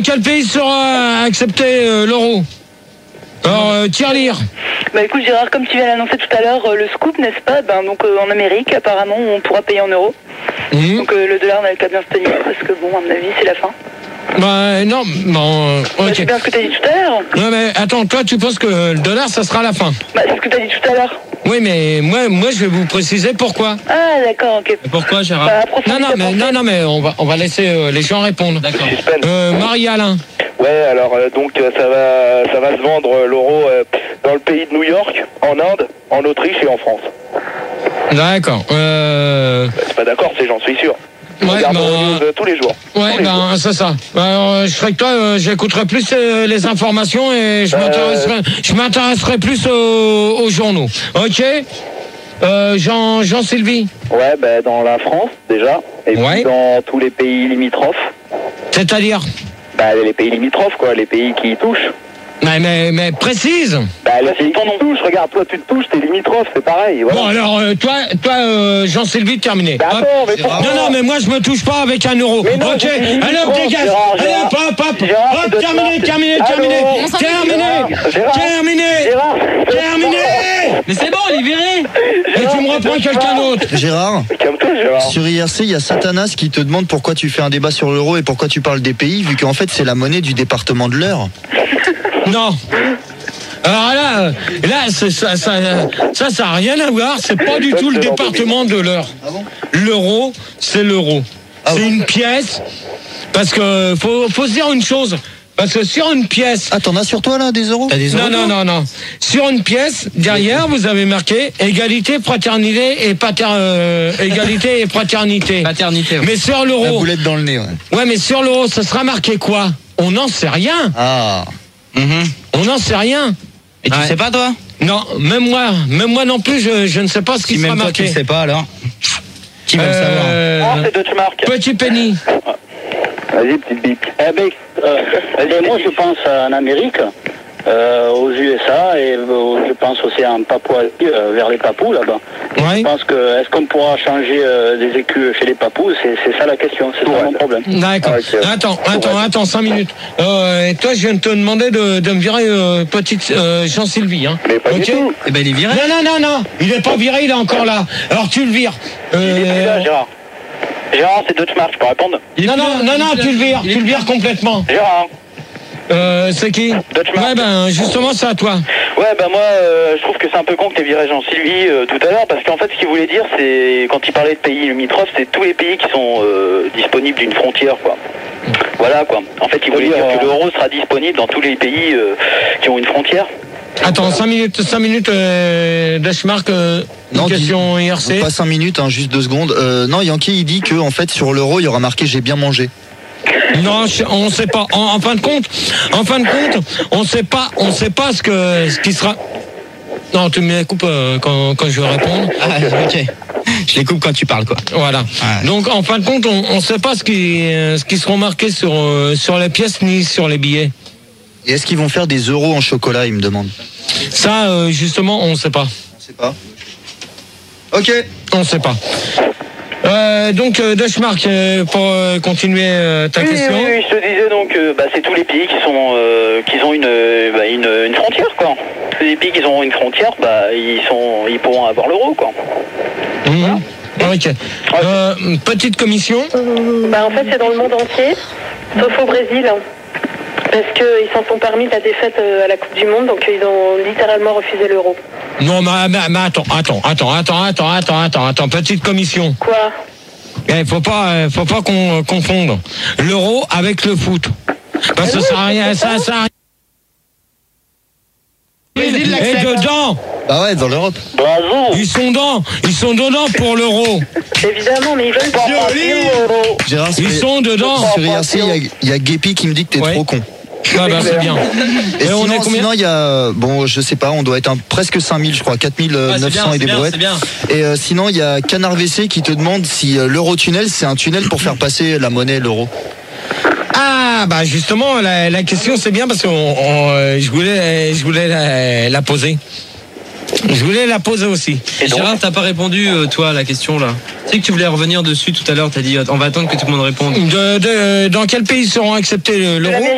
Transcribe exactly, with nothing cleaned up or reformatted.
Quel pays sera accepté euh, l'euro? Alors, euh, tirelire. Bah écoute Gérard, comme tu viens d'annoncer tout à l'heure, euh, le scoop, n'est-ce pas? Ben donc euh, en Amérique, apparemment, on pourra payer en euros. Mmh. Donc euh, le dollar n'a qu'à bien se tenir, parce que bon, à mon avis, c'est la fin. Bah non, bon, euh, ok. Bah, c'est bien ce que t'as dit tout à l'heure. Non mais attends, toi tu penses que le dollar, ça sera la fin? Bah c'est ce que t'as dit tout à l'heure. Oui, mais moi, moi je vais vous préciser pourquoi. Ah d'accord, ok. Et pourquoi, Gérard? Bah, Non, non, mais, non, non, mais on va, on va laisser euh, les gens répondre. D'accord. Euh, Marie-Alain. Ouais, alors euh, donc euh, ça va, ça va se vendre euh, l'euro euh, dans le pays de New York, en Inde, en Autriche et en France. D'accord. Euh... Bah, c'est pas d'accord, c'est j'en suis sûr. Ouais, Regarde bah, nos news euh, tous les jours. Ouais, tous ben c'est ça. Alors, euh, je serais que toi, euh, j'écouterai plus euh, les informations et je Euh... m'intéresserai, je m'intéresserai plus aux, aux journaux. Ok. Euh, Jean, Jean Sylvie. Ouais, bah, dans la France déjà, et puis Ouais. dans tous les pays limitrophes. C'est-à-dire? Bah les pays limitrophes quoi, les pays qui touchent. Mais, mais, mais précise. Bah les pays qui touchent, regarde, toi tu te touches, t'es limitrophe, c'est pareil. Voilà. Bon alors, euh, toi, toi euh, Jean Sylvie, terminé. Bah, Hop. attends, mais pourquoi? Non, non, mais moi je me touche pas avec un euro. Mais non, Ok, je suis allez hop, limitrophe, dégage. Gérard, Allez Gérard. hop, hop, hop. Gérard, Hop, c'est de terminé, smart. terminé, Allô terminé. Gérard, Terminé. Gérard. Terminé. Gérard, Terminé. Mais c'est bon, il est viré. Et tu me reprends quelqu'un d'autre. Gérard, Calme-toi Gérard. sur I R C, il y a Satanas qui te demande pourquoi tu fais un débat sur l'euro et pourquoi tu parles des pays, vu qu'en fait c'est la monnaie du département de l'Eure. Non. Alors là, euh, là, c'est- ça, ça, ça, ça n'a rien à voir. C'est pas du tout le département de l'Eure. L'euro, c'est l'euro. Ah C'est bon une pièce. Parce que faut, faut se dire une chose. Parce que sur une pièce. Ah, t'en as sur toi là des euros? T'as des euros? Non, non, non, non. Sur une pièce, derrière, vous avez marqué égalité, fraternité et pater, euh, égalité et fraternité. Paternité. Ouais. Mais sur La l'euro. boulette dans le nez, ouais. Ouais, mais sur l'euro, ça sera marqué quoi? On n'en sait rien. Ah. Mhm. On n'en sait rien. Et tu Ouais. sais pas, toi? Non, même moi, même moi non plus, je, je ne sais pas ce qui Si sera même toi, tu marqué. le sais pas, alors? Qui va le savoir? Euh, Ah, c'est Deutschmark. Petit penny. Vas-y, petite bip. Eh ben, euh, eh ben, moi je pense en Amérique, euh, aux U S A et euh, je pense aussi en Papouasie, euh, vers les Papous là-bas. Ouais. Je pense que est-ce qu'on pourra changer euh, des écus chez les Papous? C'est c'est ça la question, c'est ça mon problème. D'accord. Ok. Attends, attends, attends, cinq minutes. Euh, et toi, je viens de te demander de, de me virer euh, petite euh, Jean-Sylvie. Hein. Mais pas du tout. Eh ben, il est viré. Non, non, non, non. Il n'est pas viré, il est encore là. Alors tu le vires. Il est plus là, Euh, Gérard. Gérard, c'est Deutschmark, je peux répondre. Il est non, plus non, là. non, non, Il est tu le plus là. vires. Il est Tu le plus là. vires complètement. Gérard. Euh, c'est qui? Deutschmark. Ouais, ben, justement, c'est à toi. Ouais, bah moi, euh, je trouve que c'est un peu con que t'aies viré Jean-Sylvie euh, tout à l'heure, parce qu'en fait, ce qu'il voulait dire, c'est, quand il parlait de pays limitrophes, c'est tous les pays qui sont euh, disponibles d'une frontière, quoi. Voilà, quoi. En fait, il voulait dire que l'euro sera disponible dans tous les pays euh, qui ont une frontière. Attends, cinq minutes, cinq minutes, euh, Deutschmark, euh, une Non, question I R C. Pas cinq minutes, hein, juste deux secondes. Euh, non, Yankee il dit que en fait sur l'euro il y aura marqué j'ai bien mangé. Non, je- on sait pas. En, en fin de compte, en fin de compte, on sait pas, on sait pas ce que, ce qui sera. Non, tu me les coupes euh, quand, quand je vais répondre. Ah, ok. Je les coupe quand tu parles, quoi. Voilà. Ouais. Donc, en fin de compte, on, on sait pas ce qui, euh, ce qui seront marqués sur, euh, sur les pièces ni sur les billets. Et est-ce qu'ils vont faire des euros en chocolat, il me demande. Ça, euh, justement, on sait pas. Je sais pas. Ok. On sait pas. Euh, donc, euh, Deutschmark, euh, pour euh, continuer euh, ta Oui, question. oui, oui, je te disais donc, euh, bah, c'est tous les pays qui sont, euh, qui ont une, euh, bah, une, une frontière, quoi. Tous les pays qui ont une frontière, bah, ils sont, ils pourront avoir l'euro, quoi. Mhm. Ok. Euh, petite commission. Bah en fait c'est dans le monde entier, sauf au Brésil. hein. Parce qu'ils s'en sont permis de la défaite euh, à la Coupe du Monde, donc ils ont littéralement refusé l'euro. Non, mais, mais, mais attends, attends, attends, attends, attends, attends, attends, attends, petite commission. Quoi? Il faut pas, euh, faut pas qu'on euh, confondre l'euro avec le foot. Parce que ça a rien, ça, ça a rien. Et dedans, Bah ouais, dans l'Europe. Bravo. ils sont dedans, ils sont dedans pour l'euro. Évidemment, mais ils veulent pas. Gérard, Ils sur- sont dedans. sur I R C, il y a- il y, a Guépy qui me dit que t'es Ouais. trop con. Ah bah c'est bien. Et, Et on sinon, est combien sinon, il y a, bon, je sais pas, on doit être un, presque cinq mille, je crois, quatre mille Ah, c'est neuf bien, cents et c'est des bien, brouettes. c'est bien. Et euh, sinon, il y a Canard V C qui te demande si euh, l'Eurotunnel, c'est un tunnel pour faire passer la monnaie, l'euro. Ah bah justement la, la question c'est bien parce que on, on, euh, je voulais je voulais la, la poser. Je voulais la poser aussi. Et Gérard, t'as pas répondu, euh, toi, à la question, là. Tu sais que tu voulais revenir dessus tout à l'heure, t'as dit, on va attendre que tout le monde réponde. De, de, dans quel pays seront acceptés l'euro?